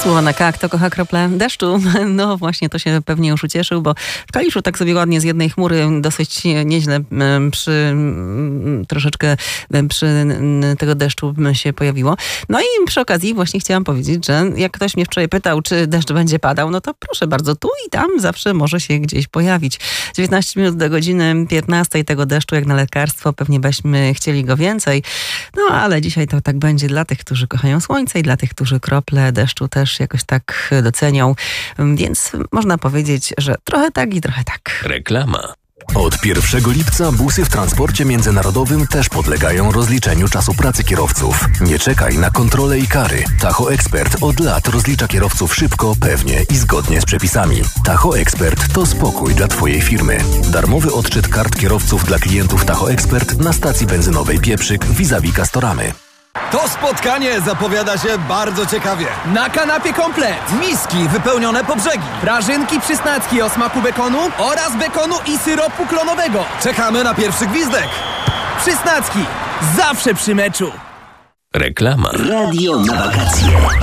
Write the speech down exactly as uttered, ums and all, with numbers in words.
Słowo na K, kto kocha krople deszczu? No właśnie, to się pewnie już ucieszył, bo w Kaliszu tak sobie ładnie z jednej chmury dosyć nieźle przy troszeczkę przy tego deszczu się pojawiło. No i przy okazji właśnie chciałam powiedzieć, że jak ktoś mnie wczoraj pytał, czy deszcz będzie padał, no to proszę bardzo, tu i tam zawsze może się gdzieś pojawić. dziewiętnaście minut do godziny piętnastej tego deszczu, jak na lekarstwo, pewnie byśmy chcieli go więcej. No ale dzisiaj to tak będzie dla tych, którzy kochają słońce i dla tych, którzy krople deszczu też jakoś tak docenią. Więc można powiedzieć, że trochę tak i trochę tak. Reklama. Od pierwszego lipca busy w transporcie międzynarodowym też podlegają rozliczeniu czasu pracy kierowców. Nie czekaj na kontrole i kary. Tacho Expert od lat rozlicza kierowców szybko, pewnie i zgodnie z przepisami. Tacho Expert to spokój dla Twojej firmy. Darmowy odczyt kart kierowców dla klientów Tacho Expert na stacji benzynowej Pieprzyk vis-a-vis Castoramy. To spotkanie zapowiada się bardzo ciekawie. Na kanapie komplet. Miski wypełnione po brzegi. Prażynki przysnacki o smaku bekonu oraz bekonu i syropu klonowego. Czekamy na pierwszy gwizdek. Przysnacki. Zawsze przy meczu. Reklama. Radio na wakacje.